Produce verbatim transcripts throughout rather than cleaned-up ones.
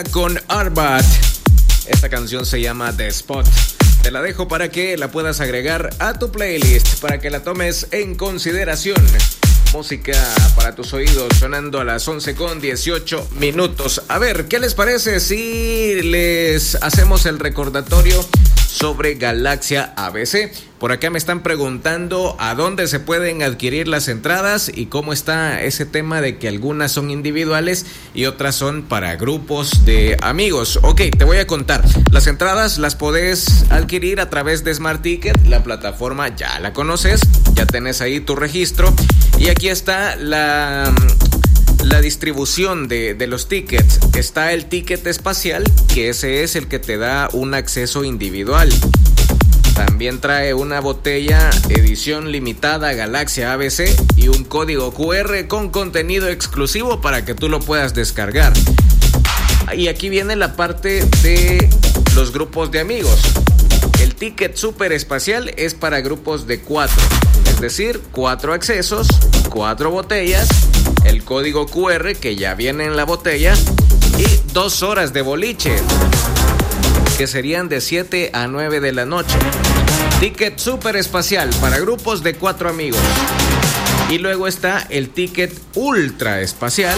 con Arbat. Esta canción se llama The Spot. Te la dejo para que la puedas agregar a tu playlist, para que la tomes en consideración. Música para tus oídos sonando a las once con dieciocho minutos. A ver, ¿qué les parece si les hacemos el recordatorio sobre Galaxia A B C? Por acá me están preguntando a dónde se pueden adquirir las entradas y cómo está ese tema de que algunas son individuales y otras son para grupos de amigos. Ok, te voy a contar. Las entradas las podés adquirir a través de Smart Ticket. La plataforma ya la conoces, ya tenés ahí tu registro. Y aquí está la... La distribución de, de los tickets. Está el ticket espacial, que ese es el que te da un acceso individual. También trae una botella edición limitada Galaxia A B C y un código cu erre con contenido exclusivo para que tú lo puedas descargar. Y aquí viene la parte de los grupos de amigos. El ticket super espacial es para grupos de cuatro, es decir, cuatro accesos, cuatro botellas, el código cu erre que ya viene en la botella y dos horas de boliche, que serían de siete a nueve de la noche. Ticket super espacial para grupos de cuatro amigos. Y luego está el ticket ultra espacial,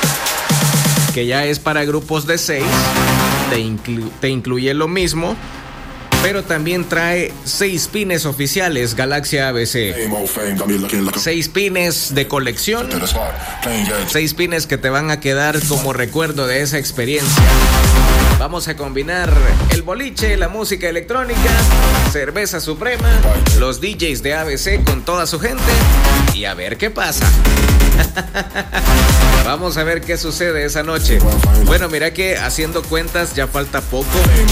que ya es para grupos de seis, te, inclu- te incluye lo mismo, pero también trae seis pines oficiales Galaxia A B C. Seis pines de colección. Seis pines que te van a quedar como recuerdo de esa experiencia. Vamos a combinar el boliche, la música electrónica, cerveza suprema, los D Js de A B C con toda su gente y a ver qué pasa. Vamos a ver qué sucede esa noche. Bueno, mira que haciendo cuentas ya falta poco.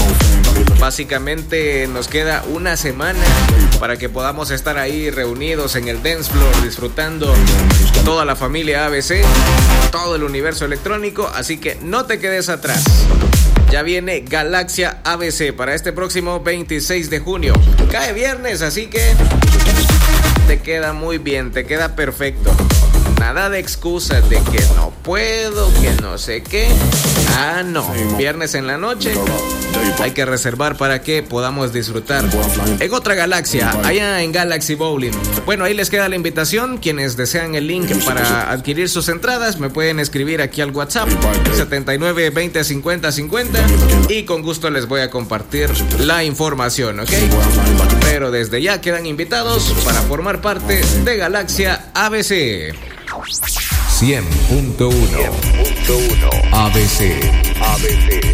Básicamente nos queda una semana para que podamos estar ahí reunidos en el dance floor disfrutando toda la familia A B C, todo el universo electrónico, así que no te quedes atrás. Ya viene Galaxia A B C para este próximo veintiséis de junio. Cae viernes, así que te queda muy bien, te queda perfecto. Nada de excusas de que no puedo, que no sé qué. Ah, no. Viernes en la noche hay que reservar para que podamos disfrutar en otra galaxia, allá en Galaxy Bowling. Bueno, ahí les queda la invitación. Quienes desean el link para adquirir sus entradas me pueden escribir aquí al WhatsApp setenta y nueve veinte cincuenta cincuenta y con gusto les voy a compartir la información, ¿ok? Pero desde ya quedan invitados para formar parte de Galaxia A B C. cien punto uno A B C. A B C.